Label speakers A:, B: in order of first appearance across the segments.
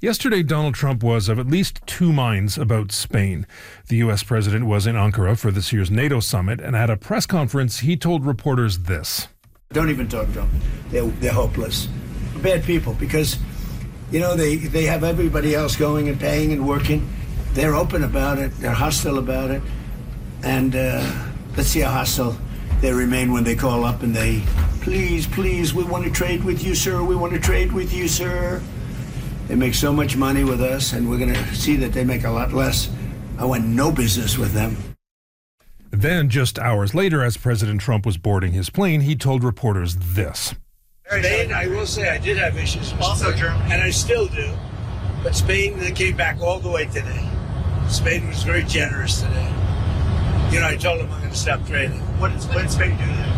A: Yesterday, Donald Trump was of at least two minds about Spain. The U.S. president was in Ankara for this year's NATO summit, and at a press conference, he told reporters this.
B: Don't even talk to them. They're hopeless. Bad people, because, they have everybody else going and paying and working. They're open about it. They're hostile about it. And let's see how hostile they remain when they call up and they, please, we want to trade with you, sir. We want to trade with you, sir. They make so much money with us, and we're going to see that they make a lot less. I want no business with them.
A: Then, just hours later, as President Trump was boarding his plane, he told reporters this.
B: Spain, I will say I did have issues with Spain, and I still do. But Spain, they came back all the way today. Spain was very generous today. I told them I'm going to stop trading.
C: What did Spain do then?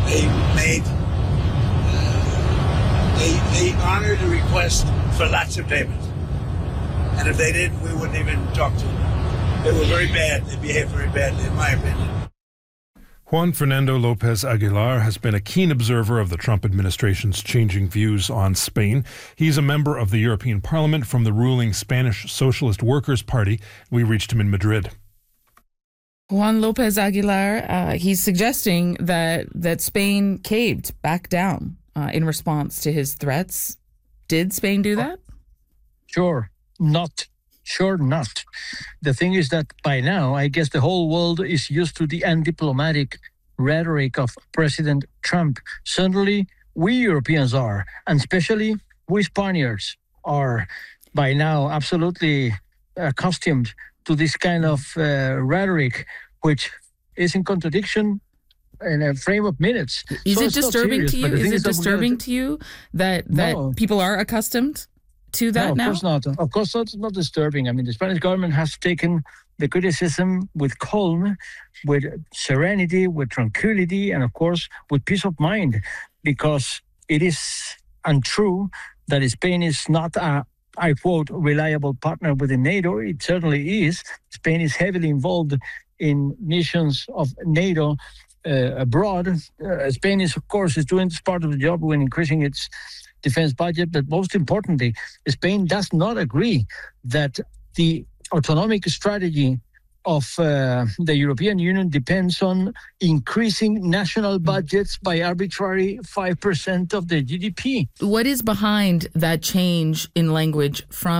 B: They honored a request for lots of payment. And if they didn't, we wouldn't even talk to them. They were very bad. They behaved very badly, in my opinion.
A: Juan Fernando López Aguilar has been a keen observer of the Trump administration's changing views on Spain. He's a member of the European Parliament from the ruling Spanish Socialist Workers' Party. We reached him in Madrid.
D: Juan López Aguilar, he's suggesting that Spain caved back down in response to his threats. Did Spain do that?
E: Sure not. The thing is that by now, I guess the whole world is used to the undiplomatic rhetoric of President Trump. Certainly, we Europeans are, and especially we Spaniards are by now absolutely accustomed to this kind of rhetoric, which is in contradiction in a frame of minutes.
D: Is it disturbing to you? Is it disturbing to you that people are accustomed to that now?
E: No, of course not. Of course, it's not disturbing. I mean, the Spanish government has taken the criticism with calm, with serenity, with tranquility, and of course, with peace of mind, because it is untrue that Spain is not a, I quote, reliable partner within NATO. It certainly is. Spain is heavily involved in missions of NATO abroad. Spain is, of course, doing this part of the job when increasing its defense budget. But most importantly, Spain does not agree that the autonomic strategy of the European Union depends on increasing national budgets by arbitrary 5% of the GDP.
D: What is behind that change in language from